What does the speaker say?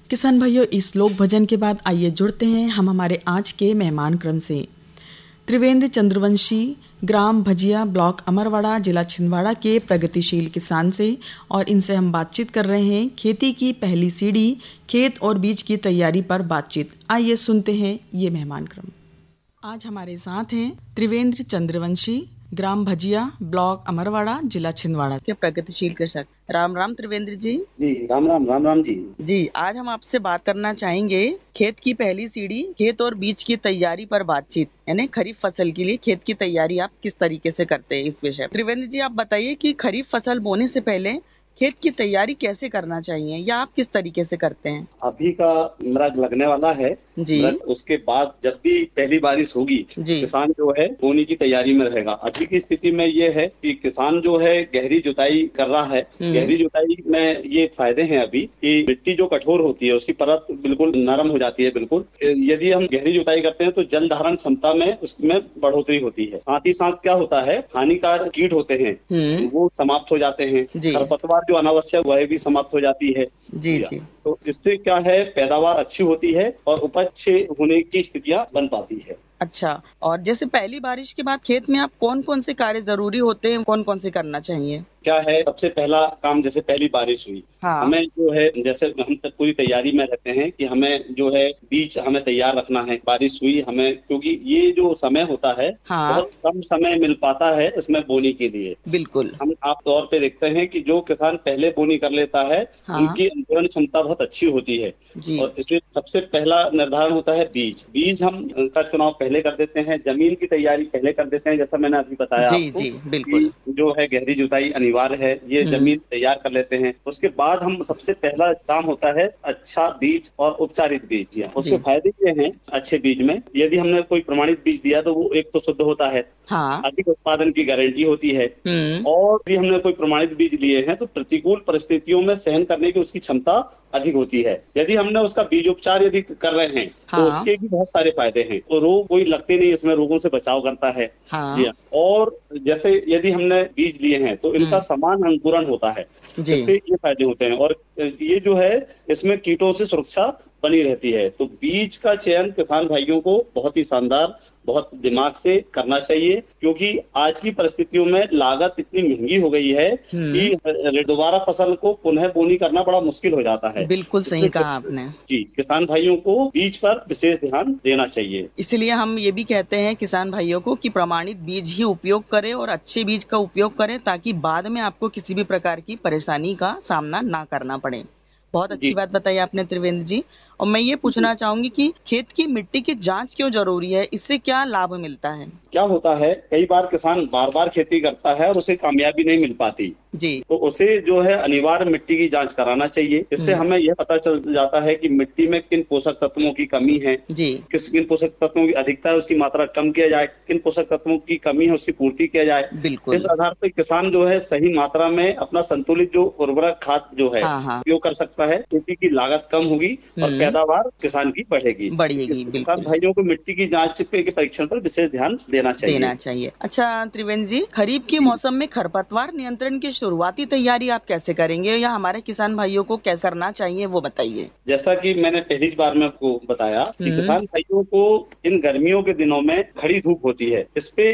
किसान भाइयों, इस लोक भजन के बाद आइए जुड़ते हैं हम हमारे आज के मेहमान क्रम से। त्रिवेंद्र चंद्रवंशी ग्राम भजिया, ब्लॉक अमरवाड़ा, जिला छिंदवाड़ा के प्रगतिशील किसान से, और इनसे हम बातचीत कर रहे हैं खेती की पहली सीढ़ी, खेत और बीज की तैयारी पर बातचीत। आइए सुनते हैं ये मेहमान क्रम। आज हमारे साथ हैं त्रिवेंद्र चंद्रवंशी, ग्राम भजिया, ब्लॉक अमरवाड़ा, जिला छिंदवाड़ा के प्रगतिशील कृषक। राम राम त्रिवेंद्र जी। जी राम राम जी। जी, आज हम आपसे बात करना चाहेंगे खेत की पहली सीढ़ी, खेत और बीज की तैयारी पर बातचीत, यानी खरीफ फसल के लिए खेत की तैयारी आप किस तरीके से करते हैं, इस विषय। त्रिवेंद्र जी, आप बताइए कि खरीफ फसल बोने से पहले खेत की तैयारी कैसे करना चाहिए या आप किस तरीके से करते हैं? अभी का मृग लगने वाला है जी। उसके बाद जब भी पहली बारिश होगी किसान जो है बोनी की तैयारी में रहेगा। अभी की स्थिति में ये है कि किसान जो है गहरी जुताई कर रहा है। गहरी जुताई में ये फायदे हैं अभी कि मिट्टी जो कठोर होती है उसकी परत बिल्कुल नरम हो जाती है। बिल्कुल यदि हम गहरी जुताई करते हैं तो जल धारण क्षमता में उसमें बढ़ोतरी होती है। साथ ही साथ क्या होता है, हानिकारक कीट होते हैं वो समाप्त हो जाते हैं। खरपतवार जो अनावश्यक वह भी समाप्त हो जाती है। जी जी। तो इससे क्या है, पैदावार अच्छी होती है और उपज अच्छे होने की स्थितियां बन पाती है। अच्छा, और जैसे पहली बारिश के बाद खेत में आप कौन कौन से कार्य जरूरी होते हैं, कौन कौन से करना चाहिए? क्या है, सबसे पहला काम जैसे पहली बारिश हुई, हमें जो है जैसे हम तक पूरी तैयारी में रहते हैं कि हमें जो है बीज हमें तैयार रखना है। बारिश हुई हमें, क्योंकि ये जो समय होता है बहुत कम समय मिल पाता है इसमें बोनी के लिए। बिल्कुल। हम आप तौर पे देखते हैं कि जो किसान पहले बोनी कर लेता है उनकी अंकुरण क्षमता बहुत अच्छी होती है और इसलिए सबसे पहला निर्धारण होता है बीज। बीज हम का चुनाव पहले कर देते हैं, जमीन की तैयारी पहले कर देते हैं। जैसा मैंने अभी बताया आपको, जी बिल्कुल, जो है गहरी जुताई अनिवार्य है, ये जमीन तैयार कर लेते हैं। उसके बाद हम सबसे पहला काम होता है अच्छा बीज और उपचारित बीज। उसके फायदे ये हैं अच्छे बीज में, यदि हमने कोई प्रमाणित बीज दिया तो वो एक तो शुद्ध होता है, अधिक उत्पादन की गारंटी होती है, और यदि हमने कोई प्रमाणित बीज लिए हैं तो प्रतिकूल परिस्थितियों में सहन करने की उसकी क्षमता अधिक होती है। यदि हमने उसका बीज उपचार यदि कर रहे हैं तो उसके भी बहुत सारे फायदे हैं। तो रोग कोई लगते नहीं, इसमें रोगों से बचाव करता है। जी हाँ। और जैसे यदि हमने बीज लिए हैं तो इनका समान अंकुरण होता है, इससे ये फायदे होते हैं। और ये जो है इसमें कीटों से सुरक्षा बनी रहती है। तो बीज का चयन किसान भाइयों को बहुत ही शानदार, बहुत दिमाग से करना चाहिए, क्योंकि आज की परिस्थितियों में लागत इतनी महंगी हो गई है कि दोबारा फसल को पुनः बोनी करना बड़ा मुश्किल हो जाता है। बिल्कुल सही कहा आपने। जी, किसान भाइयों को बीज पर विशेष ध्यान देना चाहिए। इसलिए हम ये भी कहते हैं किसान भाइयों को कि प्रमाणित बीज ही उपयोग करें और अच्छे बीज का उपयोग करें, ताकि बाद में आपको किसी भी प्रकार की परेशानी का सामना ना करना पड़े। बहुत अच्छी बात बताई आपने त्रिवेंद्र जी। और मैं ये पूछना चाहूंगी कि खेत की मिट्टी की जांच क्यों जरूरी है, इससे क्या लाभ मिलता है? क्या होता है, कई बार किसान बार बार खेती करता है और उसे कामयाबी नहीं मिल पाती जी, तो उसे जो है अनिवार्य मिट्टी की जांच कराना चाहिए। इससे हमें यह पता चल जाता है कि मिट्टी में किन पोषक तत्वों की कमी है, किन पोषक तत्वों की अधिकता है उसकी मात्रा कम किया जाए, किन पोषक तत्वों की कमी है उसकी पूर्ति किया जाए। बिल्कुल। इस आधार पर किसान जो है सही मात्रा में अपना संतुलित जो उर्वरक खाद जो है उपयोग कर सकता है। खेती की लागत कम होगी और पैदावार किसान की बढ़ेगी। किसान भाइयों को मिट्टी की जांच के परीक्षण पर विशेष ध्यान देना चाहिए। अच्छा त्रिवेंद्र जी, खरीफ के मौसम में खरपतवार नियंत्रण की शुरुआती तैयारी आप कैसे करेंगे या हमारे किसान भाइयों को कैसे करना चाहिए वो बताइए। जैसा कि मैंने पहली बार में आपको बताया कि किसान भाइयों को इन गर्मियों के दिनों में खड़ी धूप होती है, इस पे